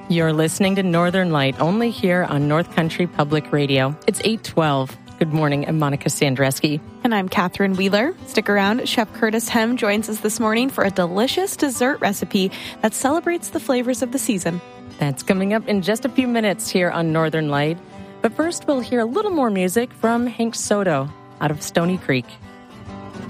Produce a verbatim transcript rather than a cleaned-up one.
You're listening to Northern Light, only here on North Country Public Radio. It's eight twelve. Good morning, I'm Monica Sandreski. And I'm Catherine Wheeler. Stick around. Chef Curtis Hem joins us this morning for a delicious dessert recipe that celebrates the flavors of the season. That's coming up in just a few minutes here on Northern Light. But first, we'll hear a little more music from Hank Soto out of Stony Creek.